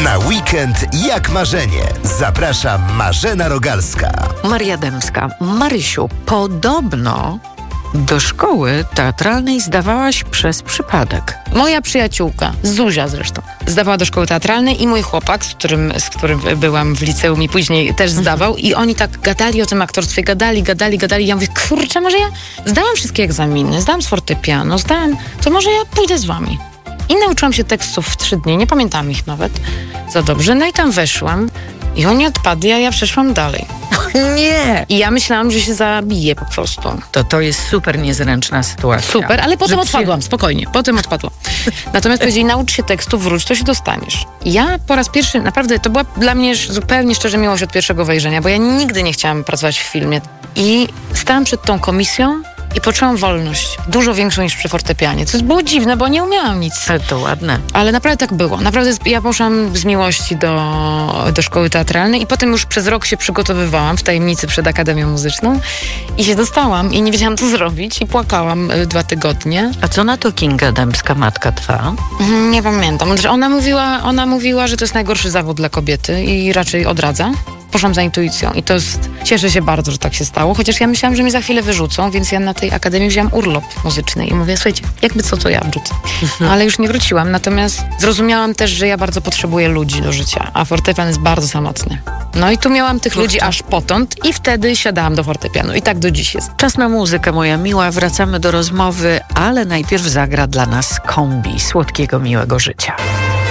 Na weekend jak marzenie. Zaprasza Marzena Rogalska. Maria Dębska. Marysiu, podobno do szkoły teatralnej zdawałaś przez przypadek. Moja przyjaciółka, Zuzia zresztą, zdawała do szkoły teatralnej i mój chłopak, z którym byłam w liceum i później też zdawał i oni tak gadali o tym aktorstwie, gadali. Ja mówię, kurczę, może ja zdałam wszystkie egzaminy, zdałam z fortepianu, to może ja pójdę z wami. I nauczyłam się tekstów w 3 dni, nie pamiętam ich nawet za dobrze. No i tam weszłam i oni odpadli, a ja przeszłam dalej. Nie! I ja myślałam, że się zabiję po prostu. To jest super niezręczna sytuacja. Super, ale potem odpadłam, spokojnie, potem odpadłam. Natomiast powiedzieli, naucz się tekstu, wróć, to się dostaniesz. Ja po raz pierwszy, naprawdę, to była dla mnie zupełnie szczerze miłość od pierwszego wejrzenia, bo ja nigdy nie chciałam pracować w filmie. I stałam przed tą komisją i poczułam wolność, dużo większą niż przy fortepianie. Co było dziwne, bo nie umiałam nic. Ale to ładne. Ale naprawdę tak było. Naprawdę ja poszłam z miłości do szkoły teatralnej i potem już przez rok się przygotowywałam w tajemnicy przed Akademią Muzyczną i się dostałam i nie wiedziałam, co zrobić i płakałam 2 tygodnie. A co na to Kinga Dębska, matka twa? Nie pamiętam. Ona mówiła, że to jest najgorszy zawód dla kobiety i raczej odradza. Poszłam za intuicją i cieszę się bardzo, że tak się stało, chociaż ja myślałam, że mnie za chwilę wyrzucą, więc ja na tej akademii wzięłam urlop muzyczny i mówię, słuchajcie, jakby co, to ja wrócę. Ale już nie wróciłam, natomiast zrozumiałam też, że ja bardzo potrzebuję ludzi do życia, a fortepian jest bardzo samotny. No i tu miałam tych ludzi aż potąd i wtedy siadałam do fortepianu i tak do dziś jest. Czas na muzykę, moja miła, wracamy do rozmowy, ale najpierw zagra dla nas Kombi Słodkiego Miłego Życia.